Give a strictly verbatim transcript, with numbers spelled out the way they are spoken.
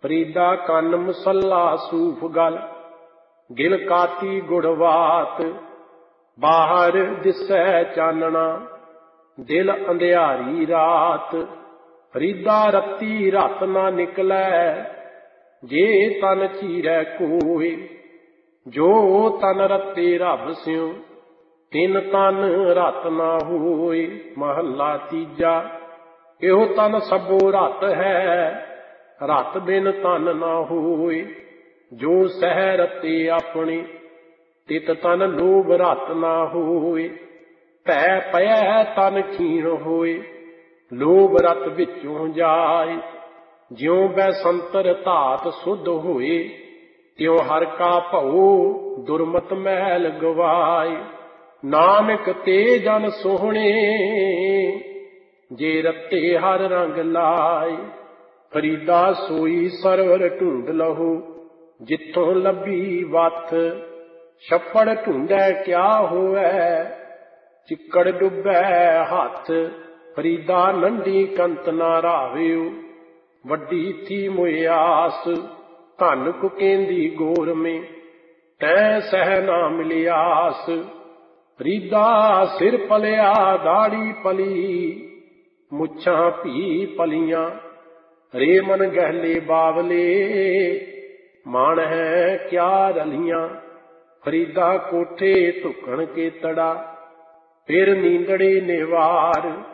ਫਰੀਦਾ ਕੰਨ ਮਸੱਲਾ ਸੂਫ ਗਲ, ਗਿਲ ਕਾਤੀ ਗੁੜਵਾਤ। ਬਾਹਰ ਦਿਸੈ ਚਾਨਣਾ, ਦਿਲ ਅੰਧਿਆਰੀ ਰਾਤ। ਫਰੀਦਾ ਰੱਤੀ ਰਤ ਨਾ ਨਿਕਲੈ, ਜੇ ਤਨ ਚੀਰੈ ਕੋਇ। ਜੋ ਤਨ ਰਤੇ ਰੱਬ ਸਿਉ, ਤਿਨ ਤਨ ਰਤ ਨਾ ਹੋਇ। ਮਹੱਲਾ ਤੀਜਾ। ਇਹੋ ਤਨ ਸਭੋ ਰਤ ਹੈ, ਰਤ ਬਿਨ ਤਨ ਨਾ ਹੋਇ। ਜੋ ਸਹਿ ਰਤੇ ਆਪਣੀ, ਤਿਤ ਤਨ ਲੋਭ ਰਤ ਨਾ ਹੋਇ। ਭੈ ਪਇਐ ਤਨ ਖੀਣ ਹੋਇ, ਲੋਭ ਰਤ ਵਿੱਚੋਂ ਜਾਇ। ਜਿਉ ਬੈਸੰਤਰ ਧਾਤ ਸੁਧ ਹੋਏ, ਤਿਉ ਹਰ ਕਾ ਭਉ ਦੁਰਮਤ ਮੈਲ ਗਵਾਏ। ਨਾਨਕ ਤੇ ਜਨ ਸੋਹਣੇ, ਜੇ ਰਤੇ ਹਰ ਰੰਗ ਲਾਏ। ਫਰੀਦਾ ਸੋਈ ਸਰਵਰ ਢੂੰਡ ਲਹੋ, ਜਿੱਥੋਂ ਲੱਭੀ ਵਥ। ਛੱਪੜ ਢੂੰਡੈ ਕਿਆ ਹੋਵੈ, ਚਿੱਕੜ ਡੁੱਬੈ ਹੱਥ। ਫਰੀਦਾ ਨੰਢੀ ਕੰਤ ਨਾ ਰਾਵਿਓ, ਵੱਡੀ ਥੀ ਮੁਇਆਸ। ਧਨ ਕੁਕੇਂਦੀ ਗੋਰ ਮੇ, ਤੈ ਸਹਿ ਨਾ ਮਿਲਿਆਸ। ਫਰੀਦਾ ਸਿਰ ਪਲਿਆ ਦਾੜੀ ਪਲੀ, ਮੁੱਛਾਂ ਭੀ ਪਲੀਆਂ। ਰੇ ਮਨ ਗਹਿਲੇ ਬਾਵਲੇ, ਮਾਣ ਹੈ ਕਿਆ ਰਲੀਆਂ। ਫਰੀਦਾ ਕੋਠੇ ਢੁਕਣ ਕੇ ਤੜਾ, ਫਿਰ ਨੀਂਦੜੇ ਨਿਵਾਰ।